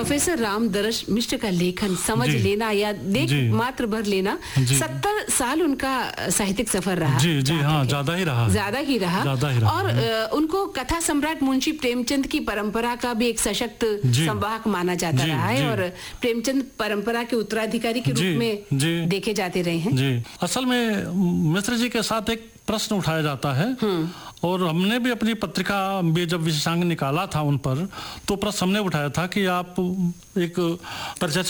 Professor Ramdaras मिश्र का लेखन समझ लेना या देख मात्र भर लेना, 70 साल उनका साहित्यिक सफर रहा। जी हाँ, ज्यादा ही रहा। और उनको कथा सम्राट मुंशी प्रेमचंद की परंपरा का भी एक सशक्त संवाहक माना जाता रहा है और प्रेमचंद परंपरा के उत्तराधिकारी के रूप में देखे जाते रहे हैं। जी, असल में मिश्र जी के साथ एक प्रश्न उठाया जाता है और हमने भी अपनी पत्रिका में जब विशेषांक निकाला था उन पर, तो प्रश्न हमने उठाया था कि आप एक परिचय